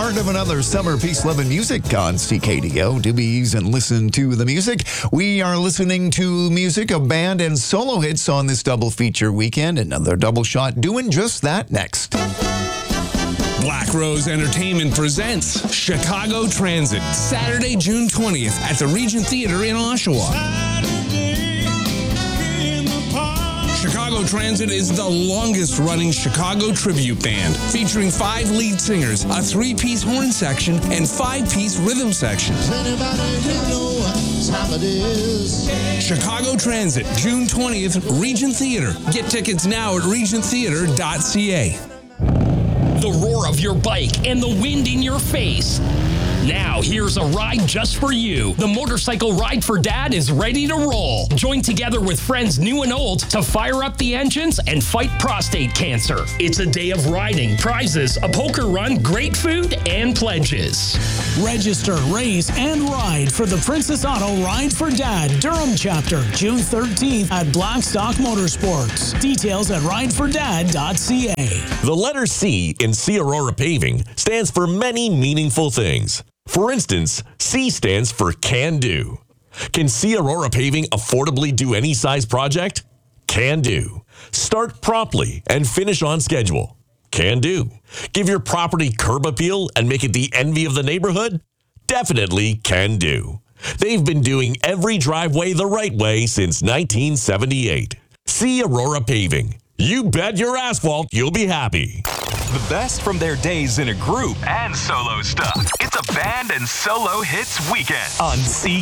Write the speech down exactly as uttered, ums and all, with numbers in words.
part of another Summer Peace, Love, and Music on C K D O. Do be easy and listen to the music. We are listening to music of band and solo hits on this double feature weekend. Another double shot doing just that next. Black Rose Entertainment presents Chicago Transit, Saturday, June twentieth at the Regent Theater in Oshawa. Chicago Transit is the longest-running Chicago tribute band, featuring five lead singers, a three-piece horn section, and five-piece rhythm section. Chicago Transit, June twentieth, Regent Theater. Get tickets now at regent theater dot c a. The roar of your bike and the wind in your face. Now, here's a ride just for you. The Motorcycle Ride for Dad is ready to roll. Join together with friends new and old to fire up the engines and fight prostate cancer. It's a day of riding, prizes, a poker run, great food, and pledges. Register, race, and ride for the Princess Auto Ride for Dad Durham chapter, June thirteenth at Blackstock Motorsports. Details at ride for dad dot c a. The letter C in C Aurora Paving stands for many meaningful things. For instance, C stands for Can Do. Can C Aurora Paving affordably do any size project? Can do. Start promptly and finish on schedule. Can do. Give your property curb appeal and make it the envy of the neighborhood? Definitely can do. They've been doing every driveway the right way since nineteen seventy-eight. C Aurora Paving. You bet your asphalt you'll be happy. The best from their days in a group and solo stuff. It's a band and solo hits weekend on C